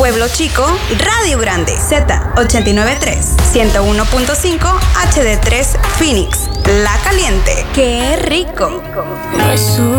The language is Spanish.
Pueblo Chico, Radio Grande, Z89.3, 101.5 HD3 Phoenix, La Caliente. ¡Qué rico! No es